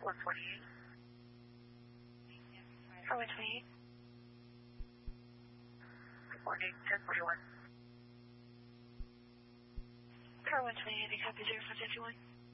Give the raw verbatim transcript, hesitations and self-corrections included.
one twenty-eight. Car one twenty-eight. Good morning, ten forty-one. Car one twenty-eight, copy zero five fifty-one.